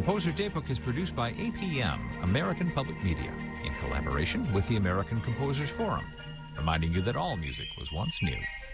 Composer's Daybook is produced by APM, American Public Media, in collaboration with the American Composers Forum, reminding you that all music was once new.